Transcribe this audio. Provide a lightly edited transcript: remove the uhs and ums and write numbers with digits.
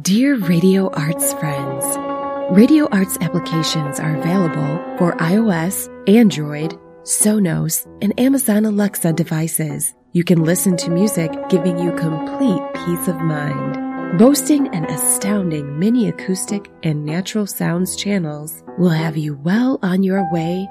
Dear Radio Arts friends, Radio Arts applications are available for iOS, Android, Sonos, and Amazon Alexa devices. You can listen to music giving you complete peace of mind. Boasting an astounding mini acoustic and natural sounds channels will have you well on your way